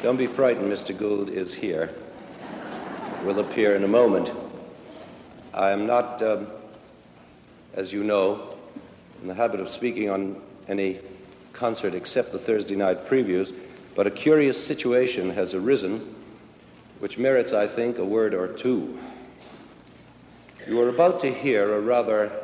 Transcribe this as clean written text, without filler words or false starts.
Don't be frightened, Mr. Gould is here. Will appear in a moment. I am not, as you know, in the habit of speaking on any concert except the Thursday night previews, but a curious situation has arisen which merits, I think, a word or two. You are about to hear a rather